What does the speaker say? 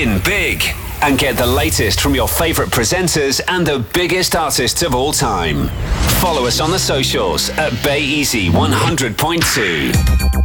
Win big and get the latest from your favourite presenters and the biggest artists of all time. Follow us on the socials at BayEasy 100.2.